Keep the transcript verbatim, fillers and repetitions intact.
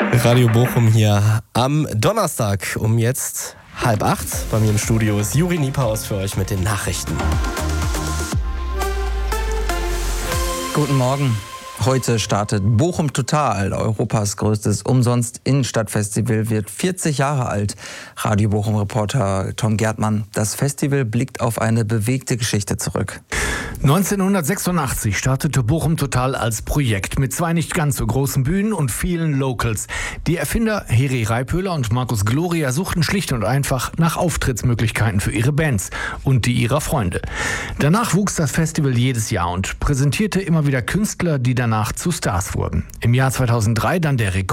Radio Bochum hier am Donnerstag um jetzt halb acht. Bei mir im Studio ist Juri Niepaus für euch mit den Nachrichten. Guten Morgen. Heute startet Bochum Total, Europas größtes Umsonst-Innenstadtfestival, wird vierzig Jahre alt. Radio Bochum-Reporter Tom Gerdmann. Das Festival blickt auf eine bewegte Geschichte zurück. neunzehnhundertsechsundachtzig startete Bochum Total als Projekt mit zwei nicht ganz so großen Bühnen und vielen Locals. Die Erfinder Heri Reiphöler und Markus Gloria suchten schlicht und einfach nach Auftrittsmöglichkeiten für ihre Bands und die ihrer Freunde. Danach wuchs das Festival jedes Jahr und präsentierte immer wieder Künstler, die danach zu Stars wurden. Im Jahr zweitausenddrei dann der Rekord